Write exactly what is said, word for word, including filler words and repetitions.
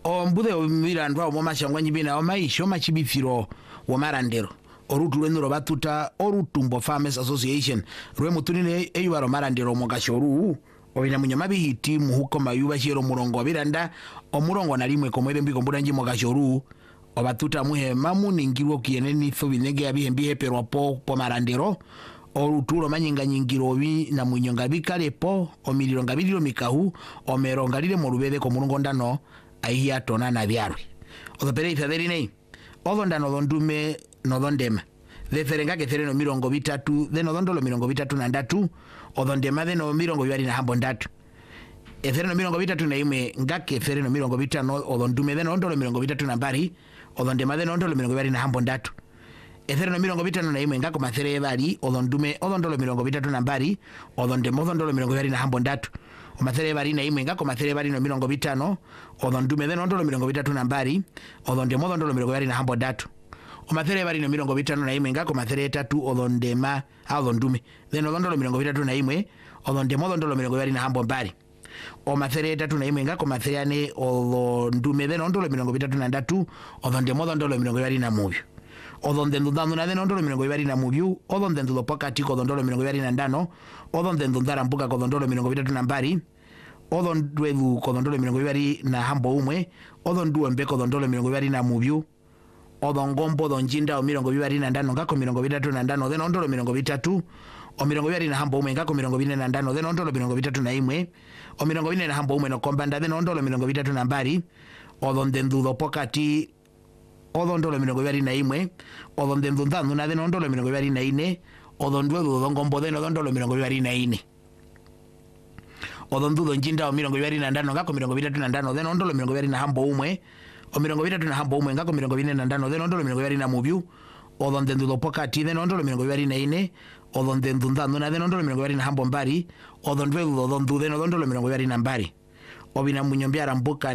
ombude omirandwa omomashangwa nyibina omaisho machibifiro womarandero orutu lwenuro batuta orutumbo Farmers Association rwe mutunine eyuwaro marandero mogashoru obina munyama bihiti muhuko mayuba shiro murongo wabiranda omurongo na limwe komwele mbiko mbudanji mogashoru obatuta muhe mamu ningiro kieneni fo binege abihembi hepero po po marandero oruturo manyinga nyingiro bi na munyonga bikale po omilironga biliro mikahu omeronga lile morubede ko murongo ndano ahia tona na byarwe odopere ifaderi nei odondano dondume nodondema theferenga kethere no mirongo bitatu de nodondolo mirongo bitatu na ndatu odondema de no mirongo bibari na hambo ndatu ethere no mirongo bitatu na ime ngake ethere no mirongo bitano odondume de nodondolo mirongo bitatu na mbari odondema de nodondolo mirongo bibari na hambo ndatu ethere no mirongo bitano na ime ngako mathere bari odondume odondolo mirongo bitatu na mbari odondema odondolo mirongo bibari na hambo ndatu omathere bari na ime ngako mathere bari no mirongo bitano odondume de nodondolo mirongo bitatu na mbari odondema odondolo mirongo bibari na hambo ndatu omathere bari no mirongo bitano na imwe ngako mathere tatu odondema odondume then odondolo mirongo bitatu na imwe odondema odondolo mirongo bibari na hambo mbari omathere tatu na imwe ngako mathere ane odondume then odondolo mirongo bitatu na ndatu odondema odondolo mirongo bibari na mubyo odondendundanu na then odondolo mirongo bibari na mubyo odondendulo pokati ko odondolo mirongo bibari na ndano odondendundara mbuga ko odondolo mirongo bitatu na mbari odondwedu ko odondolo mirongo bibari na hambo umwe odonduwe mbeko odondolo mirongo bibari na mubyo odongombo donjinda o mirongo bibari na ndano ngako mirongo bitatu na ndano then ondolo mirongo bitatu o mirongo bibari na hambo umwe ngako mirongo bine na ndano then ondolo mirongo bitatu na imwe o mirongo bine na hambo umwe no kombanda then ondolo mirongo bitatu na mbari odondendulo pokati odondolo mirongo bibari na imwe odondendundanu na then ondolo mirongo bibari na ine odondwedu odongombo then ondolo mirongo bibari na ine odondulo njinda o mirongo bibari na ndano ngako mirongo bitatu na ndano then ondolo mirongo bibari na hambo umwe o mirongo bitatu na hambo umwe ngako mirongo bine na ndano then ondolo mirongo bibari na mubyu odondendulo pokati then ondolo mirongo bibari na ine odondendundanu na then ondolo mirongo bibari na hambo mbari odondwedu odondu then ondolo mirongo bibari na mbari obina munyombyara mbuka